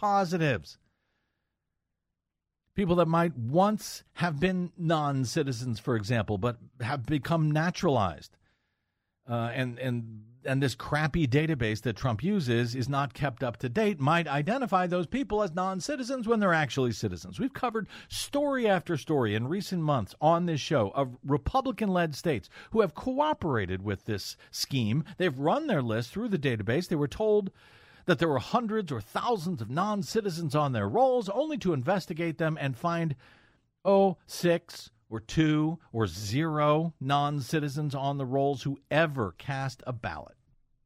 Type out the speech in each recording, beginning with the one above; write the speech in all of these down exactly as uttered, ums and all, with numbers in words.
positives. People that might once have been non-citizens, for example, but have become naturalized. Uh, and, and, and this crappy database that Trump uses is not kept up to date, might identify those people as non-citizens when they're actually citizens. We've covered story after story in recent months on this show of Republican-led states who have cooperated with this scheme. They've run their list through the database. They were told that there were hundreds or thousands of non-citizens on their rolls, only to investigate them and find, oh, six or two or zero non-citizens on the rolls who ever cast a ballot.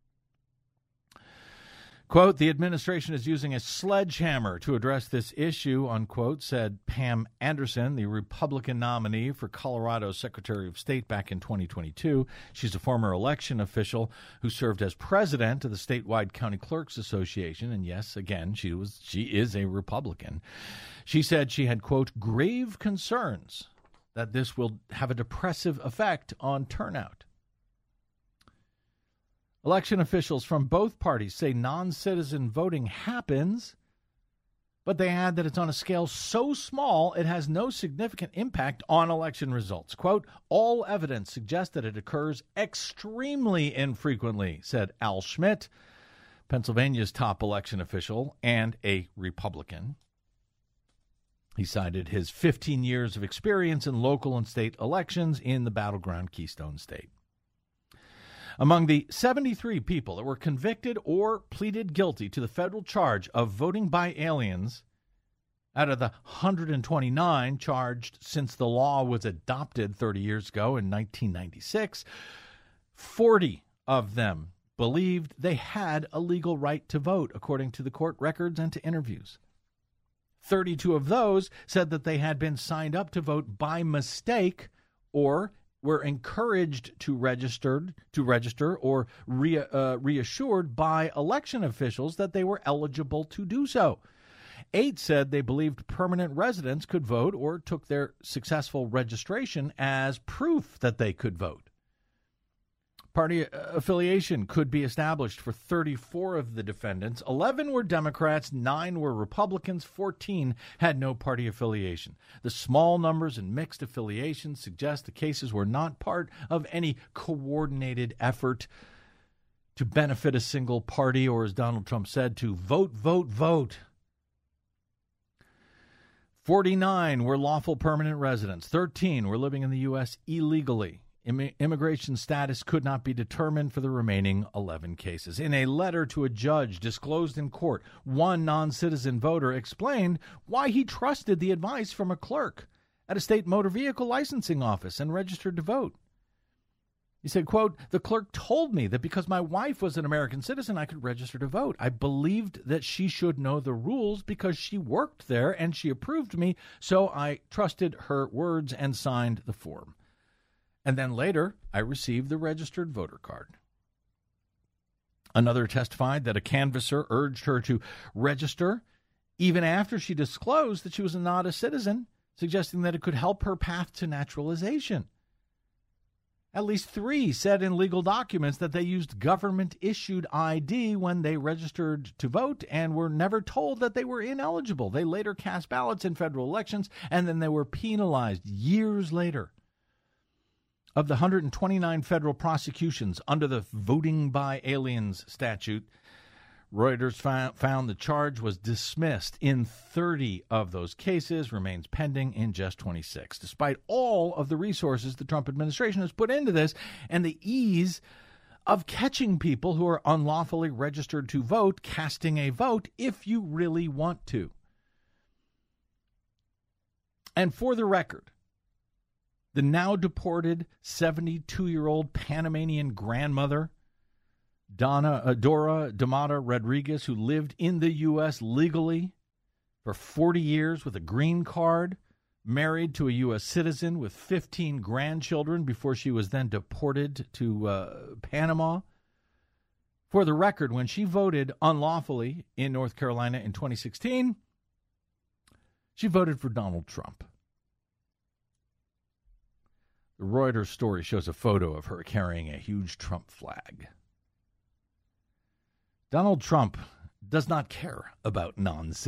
Quote, the administration is using a sledgehammer to address this issue, unquote, said Pam Anderson, the Republican nominee for Colorado's Secretary of State back in twenty twenty-two. She's a former election official who served as president of the statewide County Clerks Association. And yes, again, she was she is a Republican. She said she had, quote, grave concerns that this will have a depressive effect on turnout. Election officials from both parties say non-citizen voting happens, but they add that it's on a scale so small it has no significant impact on election results. Quote, all evidence suggests that it occurs extremely infrequently, said Al Schmidt, Pennsylvania's top election official and a Republican. He cited his fifteen years of experience in local and state elections in the battleground Keystone State. Among the seventy-three people that were convicted or pleaded guilty to the federal charge of voting by aliens, out of the one hundred twenty-nine charged since the law was adopted thirty years ago in nineteen ninety-six, forty of them believed they had a legal right to vote, according to the court records and to interviews. thirty-two of those said that they had been signed up to vote by mistake or were encouraged to register, to register or re, uh, reassured by election officials that they were eligible to do so. Eight said they believed permanent residents could vote or took their successful registration as proof that they could vote. Party affiliation could be established for thirty-four of the defendants. eleven were Democrats, nine were Republicans, fourteen had no party affiliation. The small numbers and mixed affiliations suggest the cases were not part of any coordinated effort to benefit a single party, or as Donald Trump said, to vote, vote, vote. forty-nine were lawful permanent residents. thirteen were living in the U S illegally. Immigration status could not be determined for the remaining eleven cases. In a letter to a judge disclosed in court, one non-citizen voter explained why he trusted the advice from a clerk at a state motor vehicle licensing office and registered to vote. He said, quote, the clerk told me that because my wife was an American citizen, I could register to vote. I believed that she should know the rules because she worked there and she approved me, so I trusted her words and signed the form. And then later, I received the registered voter card. Another testified that a canvasser urged her to register even after she disclosed that she was not a citizen, suggesting that it could help her path to naturalization. At least three said in legal documents that they used government-issued I D when they registered to vote and were never told that they were ineligible. They later cast ballots in federal elections, and then they were penalized years later. Of the one hundred twenty-nine federal prosecutions under the Voting by Aliens statute, Reuters found the charge was dismissed in thirty of those cases, remains pending in just twenty-six. Despite all of the resources the Trump administration has put into this and the ease of catching people who are unlawfully registered to vote, casting a vote if you really want to. And for the record, the now deported seventy-two-year-old Panamanian grandmother, Donna uh, Dora Damata Rodriguez, who lived in the U S legally for forty years with a green card, married to a U S citizen with fifteen grandchildren before she was then deported to uh, Panama. For the record, when she voted unlawfully in North Carolina in twenty sixteen, she voted for Donald Trump. The Reuters story shows a photo of her carrying a huge Trump flag. Donald Trump does not care about non-citizens.